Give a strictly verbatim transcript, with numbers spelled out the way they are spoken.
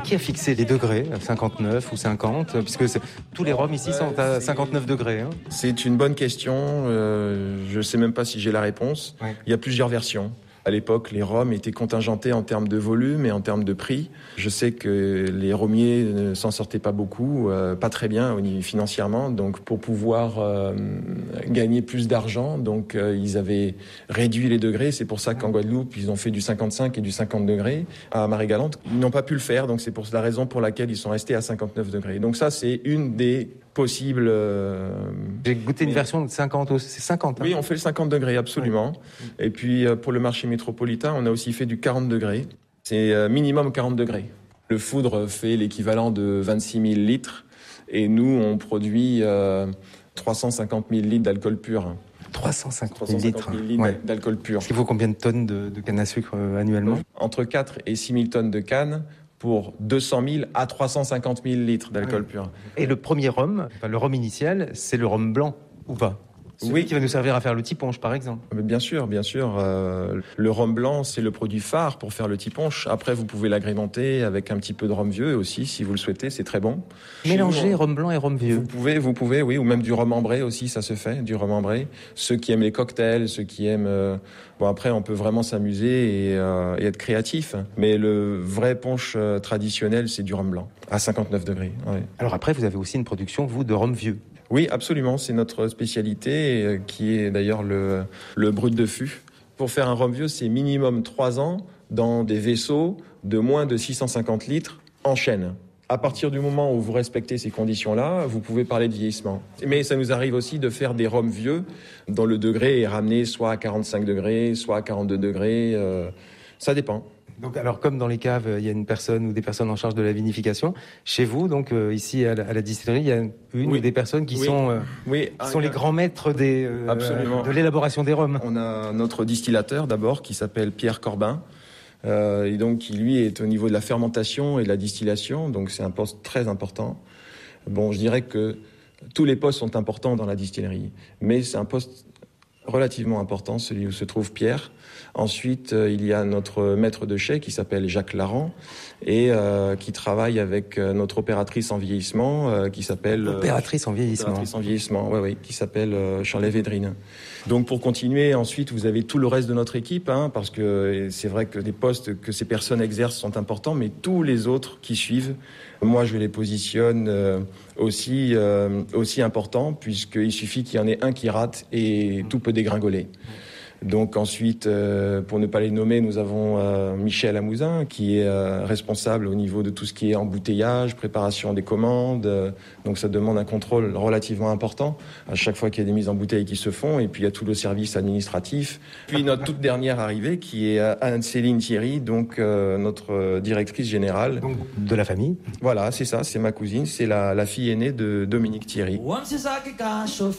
qui a fixé les degrés, cinquante-neuf ou cinquante, puisque tous les rhums ici sont à cinquante-neuf degrés. Hein. C'est une bonne question. Euh, je ne sais même pas si j'ai la réponse. Ouais. Il y a plusieurs versions. À l'époque, les rhums étaient contingentés en termes de volume et en termes de prix. Je sais que les rhummiers ne s'en sortaient pas beaucoup, euh, pas très bien financièrement. Donc, pour pouvoir euh, gagner plus d'argent, donc euh, ils avaient réduit les degrés. C'est pour ça qu'en Guadeloupe, ils ont fait du cinquante-cinq et du cinquante degrés. À Marie-Galante, ils n'ont pas pu le faire. Donc, c'est pour la raison pour laquelle ils sont restés à cinquante-neuf degrés. Donc, ça, c'est une des possible. Euh... J'ai goûté une mais... version de cinquante, c'est cinquante. Hein. Oui, on fait le cinquante degrés, absolument. Ouais. Et puis euh, pour le marché métropolitain, on a aussi fait du quarante degrés. C'est euh, minimum quarante degrés. Le foudre fait l'équivalent de vingt-six mille litres et nous, on produit euh, trois cent cinquante mille litres d'alcool pur. trois cent cinquante mille litres, litres ouais. d'alcool pur. Est-ce qu'il faut combien de tonnes de, de canne à sucre euh, annuellement ? Entre quatre et six mille tonnes de canne pour deux cent mille à trois cent cinquante mille litres d'alcool oui. pur. Et le premier rhum, enfin, le rhum initial, c'est le rhum blanc, ou pas ? Celui oui. qui va nous servir à faire le tiponche, par exemple. Mais bien sûr, bien sûr. Euh, le rhum blanc, c'est le produit phare pour faire le tiponche. Après, vous pouvez l'agrémenter avec un petit peu de rhum vieux aussi, si vous le souhaitez, c'est très bon. Mélanger rhum blanc et rhum vieux. Vous pouvez, vous pouvez, oui, ou même du rhum ambré aussi, ça se fait, du rhum ambré. Ceux qui aiment les cocktails, ceux qui aiment... Euh... Bon, après, on peut vraiment s'amuser et, euh, et être créatif. Mais le vrai punch euh, traditionnel, c'est du rhum blanc, à cinquante-neuf degrés. Ouais. Alors après, vous avez aussi une production, vous, de rhum vieux. Oui, absolument. C'est notre spécialité, euh, qui est d'ailleurs le, le brut de fût. Pour faire un rhum vieux, c'est minimum trois ans dans des vaisseaux de moins de six cent cinquante litres en chêne. À partir du moment où vous respectez ces conditions-là, vous pouvez parler de vieillissement. Mais ça nous arrive aussi de faire des rhums vieux dont le degré est ramené soit à quarante-cinq degrés, soit à quarante-deux degrés. Euh, ça dépend. Donc, alors, comme dans les caves, il y a une personne ou des personnes en charge de la vinification, chez vous, donc euh, ici à la, à la distillerie, il y a une oui. ou des personnes qui oui. sont, euh, oui. qui ah, sont les grands maîtres des, euh, Absolument. de l'élaboration des rhums. On a notre distillateur d'abord qui s'appelle Pierre Corbin. Euh, et donc, qui lui est au niveau de la fermentation et de la distillation, donc c'est un poste très important. Bon, je dirais que tous les postes sont importants dans la distillerie, mais c'est un poste relativement important, celui où se trouve Pierre. Ensuite, euh, il y a notre maître de chai qui s'appelle Jacques Laran et euh, qui travaille avec euh, notre opératrice en vieillissement euh, qui s'appelle... Euh, opératrice en vieillissement. Opératrice en vieillissement, oui, oui, qui s'appelle euh, Charles Védrine. Donc pour continuer, ensuite, vous avez tout le reste de notre équipe, hein, parce que c'est vrai que les postes que ces personnes exercent sont importants, mais tous les autres qui suivent, moi je les positionne euh, aussi, euh, aussi importants, puisqu'il suffit qu'il y en ait un qui rate et tout peut dégringoler. Donc ensuite, euh, pour ne pas les nommer, nous avons euh, Michel Amouzin qui est euh, responsable au niveau de tout ce qui est embouteillage, préparation des commandes. Euh, donc ça demande un contrôle relativement important à chaque fois qu'il y a des mises en bouteille qui se font. Et puis il y a tout le service administratif. Puis notre toute dernière arrivée qui est Anne-Céline Thierry, donc euh, notre directrice générale. Donc de la famille. Voilà, c'est ça, c'est ma cousine, c'est la, la fille aînée de Dominique Thierry.